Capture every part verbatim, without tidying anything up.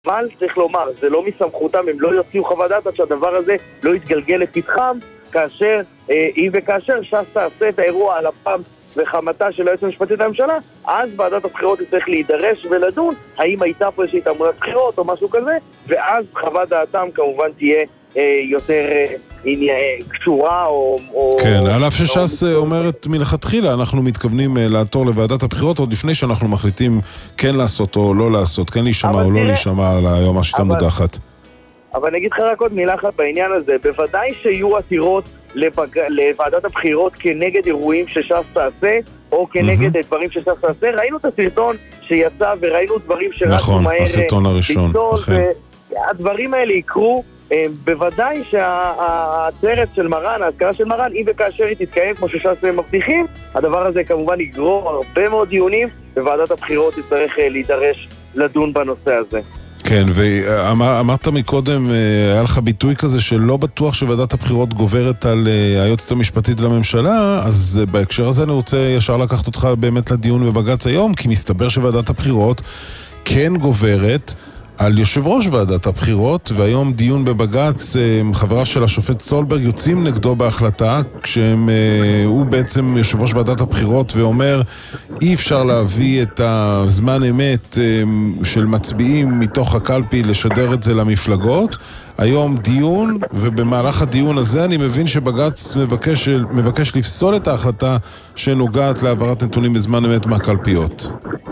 אבל צריך לומר, זה לא מסמכותם, הם לא יוציאו חוות דעת עד שהדבר הזה לא יתגלגל לפתחם, כאשר, אה, אם וכאשר ש"ס תעשה את האירוע על הפעם וחמתה של היועץ המשפטי לממשלה, אז ועדת הבחירות צריך להידרש ולדון האם הייתה פה איזושהי תעמולת בחירות או משהו כזה, ואז חוות דעתם כמובן תהיה אה, יותר אה, קשורה או... כן, או על אף שש"ס או... אומרת מלכתחילה, אנחנו מתכוונים אה, לעתור לוועדת הבחירות עוד לפני שאנחנו מחליטים כן לעשות או לא לעשות, כן להישמע או לא להישמע על היועמ"שית המודחת. אבל אני אגיד לך רק עוד מילה אחת בעניין הזה, בוודאי שיהיו עתירות לבג... לוועדת הבחירות כנגד אירועים שש"ס תעשה, או כנגד mm-hmm. דברים שש"ס תעשה. ראינו את הסרטון שיצא וראינו דברים שרצו נכון, מהר... נכון, הסרטון הראשון. והדברים האלה יקרו, בוודאי שהעצרת של מרן, ההזכרה של מרן, אם וכאשר היא תתקיים כמו שש"ס מבטיחים, הדבר הזה כמובן יגרור הרבה מאוד דיונים, וועדת הבחירות תצטרך להידרש לדון בנושא הזה. כן, ואמרת מקודם, היה לך ביטוי כזה שלא בטוח שוועדת הבחירות גוברת על היועצת המשפטית לממשלה, אז בהקשר הזה אני רוצה ישר לקחת אותך באמת לדיון בבג"ץ היום, כי מסתבר שוועדת הבחירות כן גוברת על יושב ראש ועדת הבחירות, והיום דיון בבג"ץ, חברה של השופט סולברג יוצאים נגדו בהחלטה, כשהוא בעצם יושב ראש ועדת הבחירות ואומר אי אפשר להביא את הזמן אמת של מצביעים מתוך הקלפי לשדר את זה למפלגות. היום דיון, ובמהלך הדיון הזה אני מבין שבג"ץ מבקש, מבקש לפסול את ההחלטה שנוגעת להעברת נתונים בזמן אמת מהקלפיות.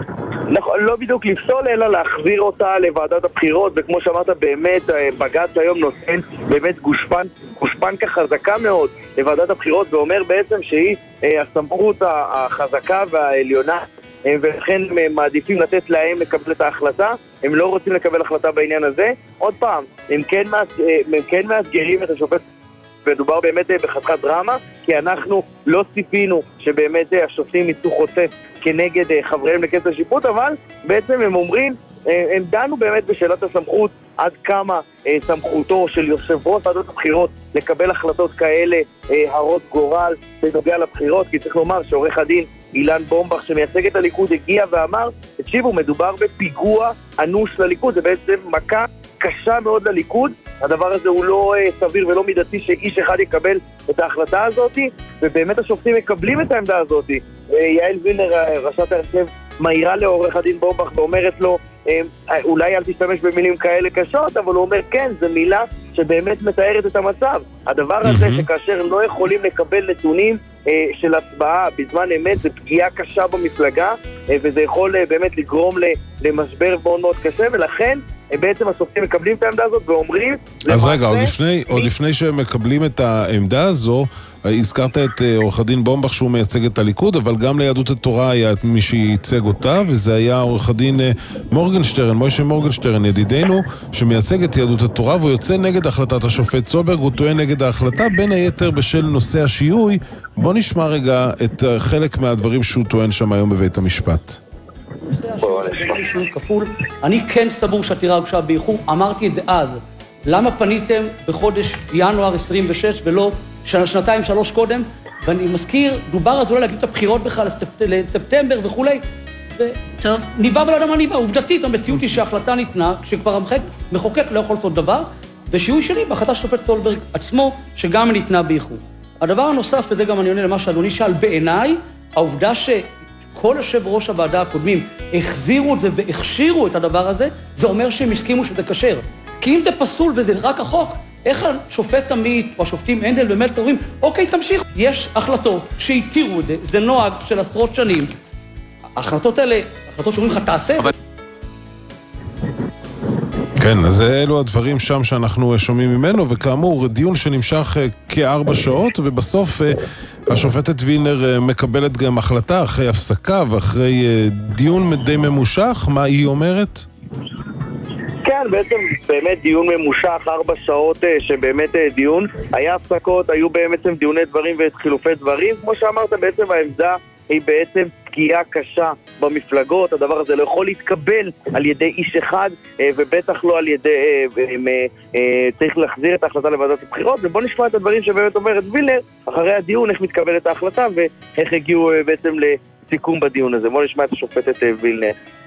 נכון, לא בדיוק לפסול, אלא להחזיר אותה לוועדת הבחירות, וכמו שאמרת, באמת, בג"ץ היום נותן באמת גושפן, גושפנקה חזקה מאוד לוועדת הבחירות, ואומר בעצם שהיא הסמכות החזקה והעליונה, ולכן הם מעדיפים לתת להם לקבל את ההחלטה, הם לא רוצים לקבל החלטה בעניין הזה. עוד פעם, הם כן, הם כן מאתגרים את השופט, ודובר באמת בחתיכת דרמה, כי אנחנו לא ציפינו שבאמת השופטים יצאו חוצץ כנגד חבריהם לכס השיפוט, אבל בעצם הם אומרים, הם דנו באמת בשאלת הסמכות, עד כמה סמכותו של יושב ראש ועדת הבחירות לקבל החלטות כאלה הרות גורל בנוגע לבחירות, כי צריך לומר שעורך הדין אילן בומבך שמייצג את הליכוד הגיע ואמר, תקשיבו, מדובר בפיגוע אנוש לליכוד, זה בעצם מכה קשה מאוד לליכוד, הדבר הזה הוא לא סביר ולא מידתי שאיש אחד יקבל את ההחלטה הזאת, ובאמת השופטים מקבלים את העמדה הזאת. יעל וילנר, ראשת ההרכב, מהירה לעורך הדין בומבך ואומרת לו, אולי אל תשתמש במילים כאלה קשות, אבל הוא אומר כן, זו מילה שבאמת מתארת את המצב. הדבר הזה שכאשר לא יכולים לקבל נתונים של הצבעה בזמן אמת, זה פגיעה קשה במפלגה, וזה יכול באמת לגרום למשבר מאוד מאוד קשה, ולכן בעצם השופטים מקבלים את העמדה הזאת ואומרים... אז רגע, עוד לפני, עוד לפני שהם מקבלים את העמדה הזו, הזכרת את עורך הדין בומבך שהוא מייצג את הליכוד, אבל גם ליהדות התורה היה את מי שייצג אותה, וזה היה עורך הדין מורגנשטרן, מוישה מורגנשטרן, ידידנו, שמייצג את יהדות התורה, והוא יוצא נגד החלטת השופט סולברג, הוא טוען נגד ההחלטה, בין היתר בשל נושא השיהוי. בוא נשמע רגע את חלק מהדברים שהוא טוען שם היום בבית המשפט. אני כן סבור שהעתירה הוגשה באיחור, אמרתי את זה אז. למה פניתם בחודש ינואר עשרים ושש ולא שנתיים שלוש קודם? ואני מזכיר, דובר אז אולי להגיד את הבחירות בכלל לספטמבר וכולי, טוב. ניבה ולא יודע מה ניבה. עובדתית, המציאות היא שההחלטה ניתנה כשכבר המחוקק לא יכול לעשות דבר, ושיהוי שלי בהחלטה של שופט סולברג עצמו שגם ניתנה באיחור. הדבר הנוסף, וזה גם אני עונה למה שאדוני שאל, בעיניי העובדה ש כל יושב ראש הוועדה הקודמים החזירו את זה והכשירו את הדבר הזה, זה אומר שהם הסכימו שזה כשר. כי אם זה פסול וזה רק החוק, איך השופט עמית או השופטים הנדל באמת אומרים, אוקיי, תמשיך. יש החלטות שהתירו את זה, זה נוהג של עשרות שנים. ההחלטות האלה, החלטות שאומרים לך, תעשה. אבל... כן, אז אלו הדברים שם שאנחנו שומעים ממנו, וכאמור, דיון שנמשך כארבע שעות, ובסוף השופטת וילנר מקבלת גם החלטה אחרי הפסקה ואחרי דיון די ממושך. מה היא אומרת? כן, בעצם באמת דיון ממושך, ארבע שעות שבאמת דיון, היה הפסקות, היו בעצם דיוני דברים וחילופי דברים, כמו שאמרת, בעצם העמדה היא בעצם פגיעה קשה במפלגות, הדבר הזה לא יכול להתקבל על ידי איש אחד, ובטח לא על ידי, צריך להחזיר את ההחלטה לוועדת הבחירות, ובוא נשמע את הדברים שבאמת אומרת וילנר, אחרי הדיון, איך מתקבלת ההחלטה, ואיך הגיעו בעצם לסיכום בדיון הזה. בוא נשמע את השופטת וילנר.